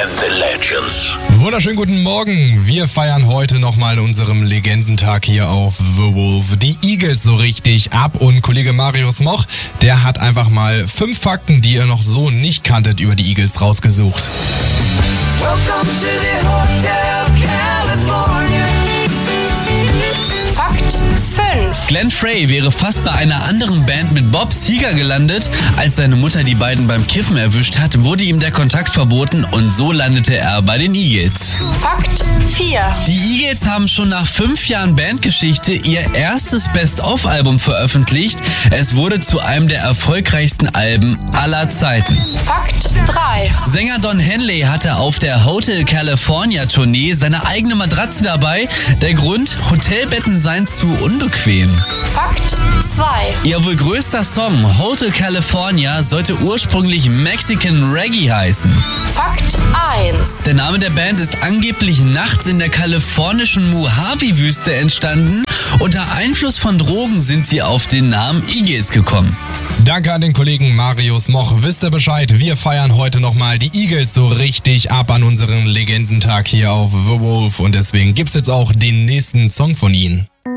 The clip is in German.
and the Legends. Wunderschönen guten Morgen. Wir feiern heute nochmal unserem Legendentag hier auf The Wolf. Die Eagles so richtig ab und Kollege Marius Moch, der hat einfach mal 5 Fakten, die ihr noch so nicht kanntet, über die Eagles rausgesucht. Welcome to the Hotel California. Fakt 5. Glenn Frey wäre fast bei einer anderen Band mit Bob Seger gelandet. Als seine Mutter die beiden beim Kiffen erwischt hat, wurde ihm der Kontakt verboten und so landete er bei den Eagles. Fakt 4. Die Eagles haben schon nach 5 Jahren Bandgeschichte ihr erstes Best-of-Album veröffentlicht. Es wurde zu einem der erfolgreichsten Alben aller Zeiten. Fakt 3. Sänger Don Henley hatte auf der Hotel California Tournee seine eigene Matratze dabei. Der Grund: Hotelbetten seien zu unbequem. Fakt 2. Ihr wohl größter Song, Hotel California, sollte ursprünglich Mexican Reggae heißen. Fakt 1. Der Name der Band ist angeblich nachts in der kalifornischen Mojave-Wüste entstanden. Unter Einfluss von Drogen sind sie auf den Namen Eagles gekommen. Danke an den Kollegen Marius Moch. Wisst ihr Bescheid, wir feiern heute nochmal die Eagles so richtig ab an unserem Legendentag hier auf The Wolf und deswegen gibt's jetzt auch den nächsten Song von ihnen.